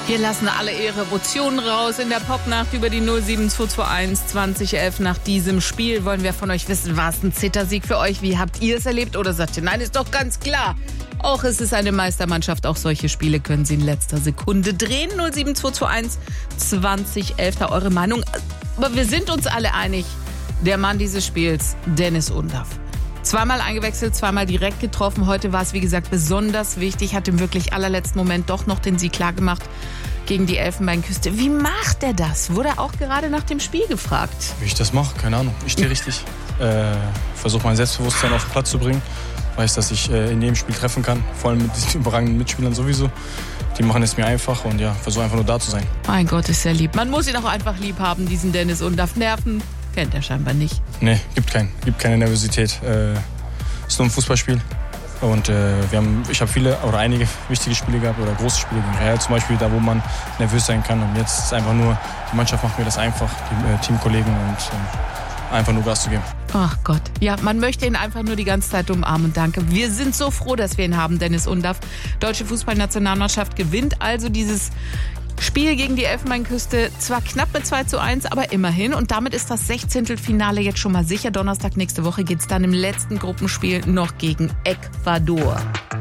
Wir lassen alle ihre Emotionen raus in der Popnacht über die 07221 2011. Nach diesem Spiel wollen wir von euch wissen, war es ein Zittersieg für euch? Wie habt ihr es erlebt? Oder sagt ihr, nein, ist doch ganz klar. Auch es ist eine Meistermannschaft. Auch solche Spiele können sie in letzter Sekunde drehen. 07221 2011, da eure Meinung. Aber wir sind uns alle einig, der Mann dieses Spiels, Dennis Undaff. Zweimal eingewechselt, zweimal direkt getroffen. Heute war es, wie gesagt, besonders wichtig. Hat im wirklich allerletzten Moment doch noch den Sieg klar gemacht gegen die Elfenbeinküste. Wie macht er das? Wurde auch gerade nach dem Spiel gefragt. Wie ich das mache? Keine Ahnung. Ich stehe richtig. Versuche mein Selbstbewusstsein auf den Platz zu bringen. Weiß, dass ich in jedem Spiel treffen kann. Vor allem mit diesen überragenden Mitspielern sowieso. Die machen es mir einfach und ja, versuche einfach nur da zu sein. Mein Gott, ist er lieb. Man muss ihn auch einfach lieb haben, diesen Dennis Undaff. Nerven kennt er scheinbar nicht. Nee, gibt keine Nervosität. Ist nur ein Fußballspiel. Und ich habe viele oder einige wichtige Spiele gehabt oder große Spiele gegen Real zum Beispiel, da wo man nervös sein kann. Und jetzt ist es einfach nur, die Mannschaft macht mir das einfach, die Teamkollegen und einfach nur Gas zu geben. Ach Gott, ja, man möchte ihn einfach nur die ganze Zeit umarmen. Danke. Wir sind so froh, dass wir ihn haben, Dennis Undaff. Deutsche Fußballnationalmannschaft gewinnt also dieses Spiel gegen die Elfenbeinküste, zwar knapp mit 2:1, aber immerhin. Und damit ist das 16. jetzt schon mal sicher. Donnerstag nächste Woche geht es dann im letzten Gruppenspiel noch gegen Ecuador.